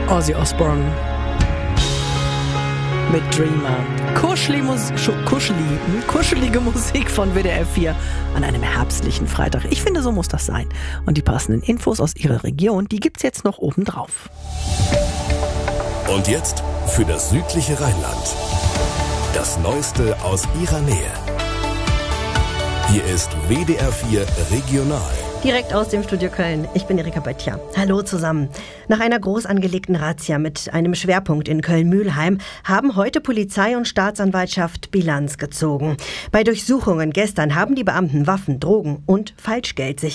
Ozzy Osbourne mit Dreamer. Kuschelige Musik von WDR 4 an einem herbstlichen Freitag. Ich finde, so muss das sein. Und die passenden Infos aus Ihrer Region, die gibt's jetzt noch obendrauf. Und jetzt für das südliche Rheinland. Das Neueste aus Ihrer Nähe. Hier ist WDR 4 Regional. Direkt aus dem Studio Köln. Ich bin Erika Böttcher. Hallo zusammen. Nach einer groß angelegten Razzia mit einem Schwerpunkt in Köln-Mülheim haben heute Polizei und Staatsanwaltschaft Bilanz gezogen. Bei Durchsuchungen gestern haben die Beamten Waffen, Drogen und Falschgeld